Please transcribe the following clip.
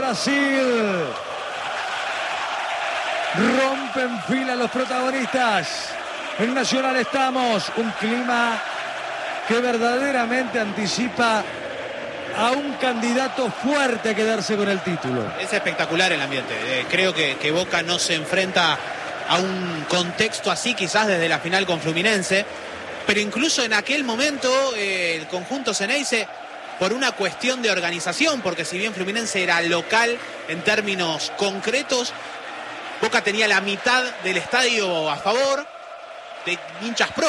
Brasil. Rompen fila los protagonistas. En Nacional estamos. Un clima que verdaderamente anticipa a un candidato fuerte a quedarse con el título. Es espectacular el ambiente. Creo que Boca no se enfrenta a un contexto así quizás desde la final con Fluminense, pero incluso en aquel momento el conjunto Ceneice, por una cuestión de organización, porque si bien Fluminense era local en términos concretos, Boca tenía la mitad del estadio a favor, de hinchas pro.